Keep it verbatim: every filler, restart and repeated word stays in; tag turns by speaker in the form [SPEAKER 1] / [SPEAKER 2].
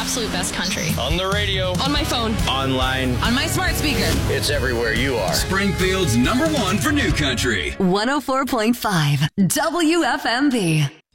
[SPEAKER 1] absolute best country.
[SPEAKER 2] On the radio.
[SPEAKER 3] On my phone.
[SPEAKER 2] Online.
[SPEAKER 3] On my smart speaker.
[SPEAKER 2] It's everywhere you are.
[SPEAKER 4] Springfield's number one for new country.
[SPEAKER 5] one oh four point five W F M B.